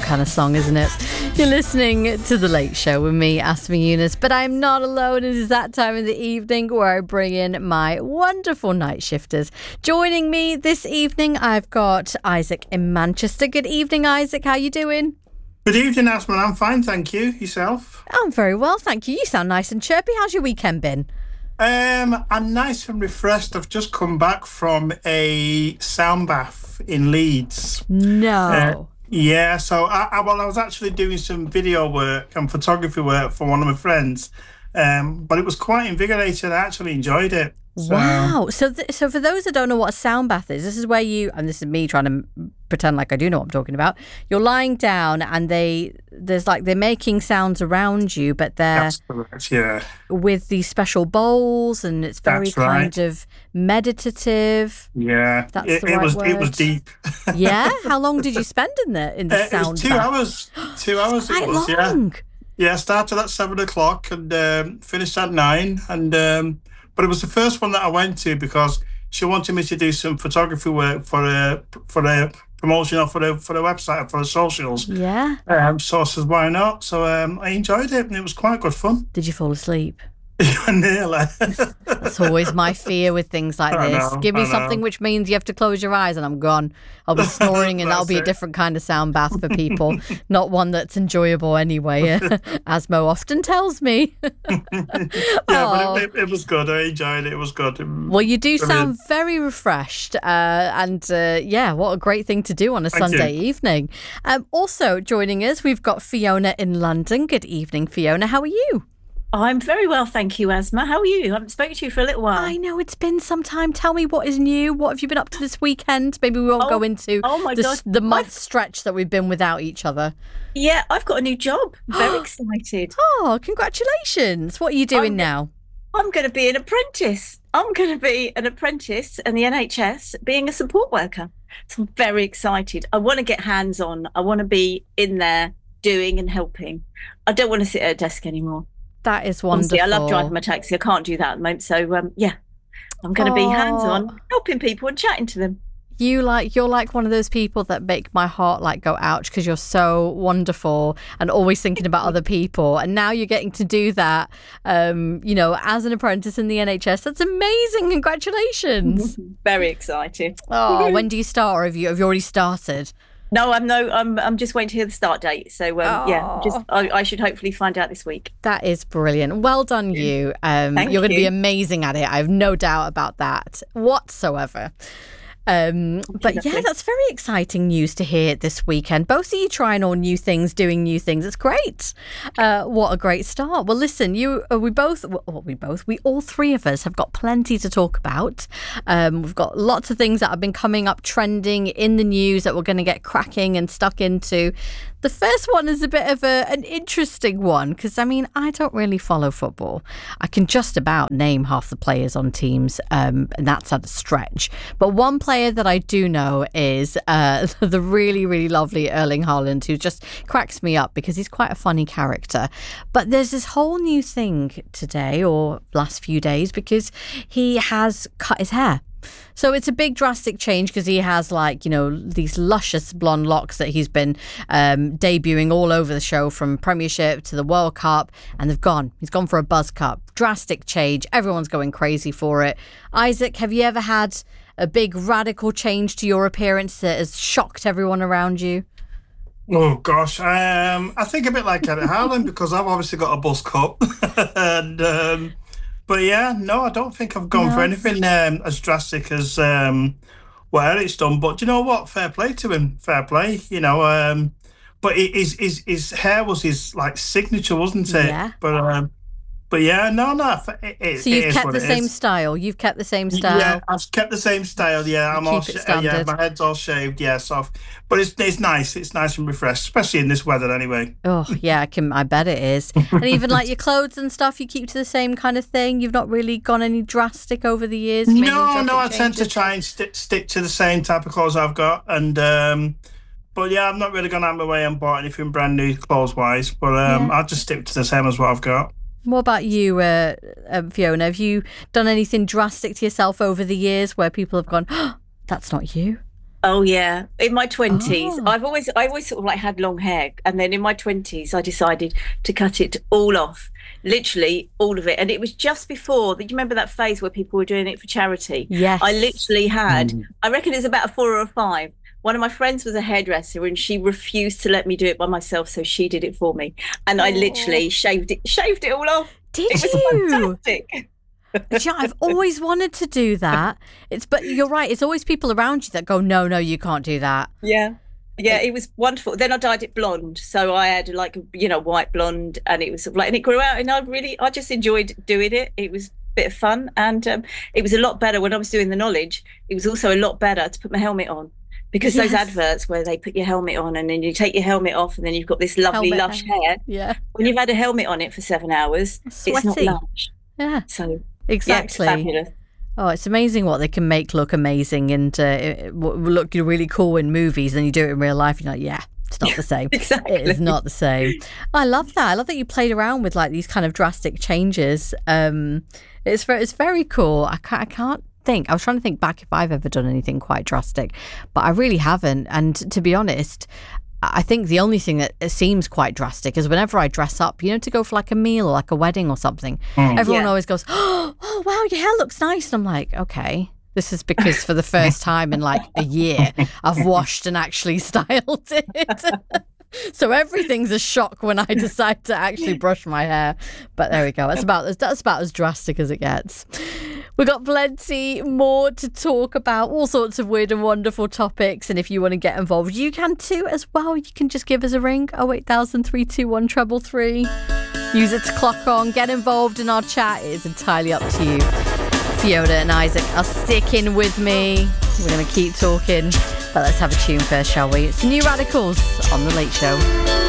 kind of song, isn't it? You're listening to The Late Show with me, Asma Yunus, but I'm not alone. It is that time of the evening where I bring in my wonderful night shifters. Joining me this evening, I've got Isaac in Manchester. Good evening, Isaac. How you doing? Good evening, Asma. I'm fine, thank you. Yourself? I'm very well, thank you. You sound nice and chirpy. How's your weekend been? I'm nice and refreshed. I've just come back from a sound bath in Leeds. No. Yeah, so I was actually doing some video work and photography work for one of my friends, but it was quite invigorating. I actually enjoyed it. Wow. So for those that don't know what a sound bath is, this is where you, and this is me trying to pretend like I do know what I'm talking about, you're lying down and they're making sounds around you, but they're correct, yeah, with these special bowls, and it's very kind of meditative. Yeah, that's the right word. It was deep. Yeah. How long did you spend in the sound it was 2 bath? hours. 2 hours. Quite it was long. Yeah. Started at 7 o'clock and finished at 9. And but it was the first one that I went to because she wanted me to do some photography work for the promotion or for the website, for the socials. Yeah. So I said, why not? So I enjoyed it, and it was quite good fun. Did you fall asleep? Nearly. That's always my fear with things like this. Give me something which means you have to close your eyes and I'm gone. I'll be snoring and that'll be a different kind of sound bath for people, not one that's enjoyable anyway, as Mo often tells me. But it was good. I enjoyed it. It was good. Well, you do sound very refreshed, and what a great thing to do on a Sunday evening. Also joining us, we've got Fiona in London. Good evening, Fiona. How are you? I'm very well, thank you, Asma. How are you? I haven't spoken to you for a little while. I know, it's been some time. Tell me what is new. What have you been up to this weekend? Maybe we won't go into the month stretch that we've been without each other. Yeah, I've got a new job. Very excited. Oh, congratulations. What are you doing now? I'm going to be an apprentice. I'm going to be an apprentice in the NHS being a support worker. So I'm very excited. I want to get hands-on. I want to be in there doing and helping. I don't want to sit at a desk anymore. That is wonderful. Honestly, I love driving my taxi. I can't do that at the moment. So, I'm going to be hands-on, helping people and chatting to them. You're like one of those people that make my heart go ouch, because you're so wonderful and always thinking about other people. And now you're getting to do that, as an apprentice in the NHS. That's amazing. Congratulations. Very excited. Oh, when do you start, or have you already started? No, I'm just waiting to hear the start date. So I should hopefully find out this week. That is brilliant. Well done, you. You're going to be amazing at it. I have no doubt about that whatsoever. But yeah, that's very exciting news to hear this weekend. Both of you trying all new things, doing new things. It's great. What a great start. Well, listen, we all three of us have got plenty to talk about. We've got lots of things that have been coming up trending in the news that we're going to get cracking and stuck into. The first one is a bit of an interesting one because, I don't really follow football. I can just about name half the players on teams, and that's at a stretch. But one player that I do know is the really, really lovely Erling Haaland, who just cracks me up because he's quite a funny character. But there's this whole new thing today, or last few days, because he has cut his hair. So it's a big drastic change because he has these luscious blonde locks that he's been debuting all over the show, from Premiership to the World Cup, and they've gone. He's gone for a buzz cut. Drastic change. Everyone's going crazy for it. Isaac, have you ever had a big radical change to your appearance that has shocked everyone around you? Oh gosh, I think a bit like Eric Haaland because I've obviously got a buzz cut and. But yeah, no, I don't think I've gone for anything as drastic as what Eric's done. But do you know what? Fair play to him. Fair play. But his hair was his signature, wasn't it? Yeah. But yeah, no. So you've kept the same style. You've kept the same style. Yeah, I've kept the same style. Yeah, I'm all my head's all shaved. Yeah, so. But it's nice. It's nice and refreshed, especially in this weather, anyway. Oh yeah, I bet it is. And even your clothes and stuff, you keep to the same kind of thing. You've not really gone any drastic over the years. No. I tend to try and stick to the same type of clothes I've got, and. But yeah, I've not really gone out of my way and bought anything brand new clothes-wise. But I'll just stick to the same as what I've got. What about you, Fiona? Have you done anything drastic to yourself over the years where people have gone, oh, that's not you? Oh yeah, in my 20s, I always sort of like had long hair, and then in my 20s, I decided to cut it all off, literally all of it. And it was just before. Do you remember that phase where people were doing it for charity? Yes. I literally had. I reckon it's about a 4 or a 5. One of my friends was a hairdresser, and she refused to let me do it by myself, so she did it for me, and I literally shaved it all off. Did it you? Was fantastic. Yeah, I've always wanted to do that. But you're right. It's always people around you that go, no, you can't do that. Yeah, it was wonderful. Then I dyed it blonde, so I had like white blonde, and it was sort of like, and it grew out, and I just enjoyed doing it. It was a bit of fun, and it was a lot better when I was doing the knowledge. It was also a lot better to put my helmet on. Because those adverts where they put your helmet on and then you take your helmet off and then you've got this lovely lush hair. Yeah. When you've had a helmet on it for 7 hours, Sweaty. It's not lush. Yeah. So exactly. Yeah, it's fabulous. Oh, it's amazing what they can make look amazing and look really cool in movies, and you do it in real life, you're like, yeah, it's not the same. Exactly. It is not the same. I love that. I love that you played around with like these kind of drastic changes. It's very cool. I can't think. I was trying to think back if I've ever done anything quite drastic, but I really haven't. And to be honest, I think the only thing that seems quite drastic is whenever I dress up, to go for like a meal or like a wedding or something, everyone always goes, oh, wow, your hair looks nice. And I'm like, okay, this is because for the first time in like a year, I've washed and actually styled it. So everything's a shock when I decide to actually brush my hair. But there we go. That's about as drastic as it gets. We've got plenty more to talk about, all sorts of weird and wonderful topics. And if you want to get involved, you can too as well. You can just give us a ring, 08000 321 333. Use it to clock on. Get involved in our chat. It is entirely up to you. Fiona and Isaac are sticking with me. We're going to keep talking. But let's have a tune first, shall we? It's the New Radicals on The Late Show.